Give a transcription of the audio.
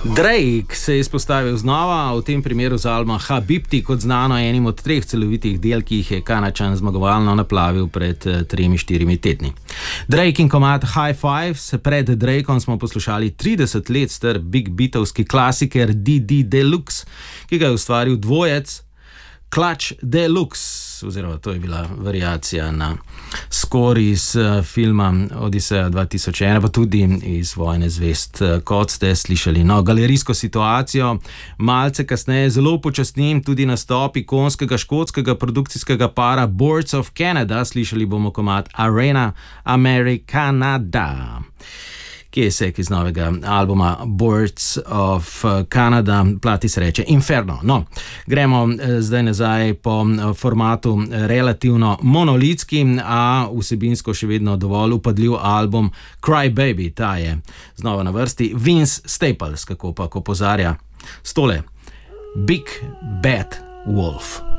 Drake se je izpostavil znova, v tem primeru z albuma Habibti, kot znano enim od 3 celovitih del, ki jih je Kanačan zmagovalno naplavil pred 3-4 tedni. Drake in komad High Fives, pred Drakeom smo poslušali 30 let star big beatovski klasiker DD Deluxe, ki ga je ustvaril dvojec Clutch Deluxe, oziroma to je bila variacija na score iz filma Odiseja 2001, pa tudi iz Vojne zvezd, kot ste slišali. No, galerijsko situacijo malce kasneje zelo upočasnim tudi nastop ikonskega škotskega produkcijskega para Boards of Canada. Slišali bomo komad Arena Americanada, ki je sek iz novega albuma Boards of Canada, plati se reče Inferno. No, gremo zdaj nazaj po formatu relativno monolitski, a vsebinsko še vedno dovolj upadljiv album Cry Baby, ta je znova na vrsti. Vince Staples, kako pa opozarja s tole Big Bad Wolf.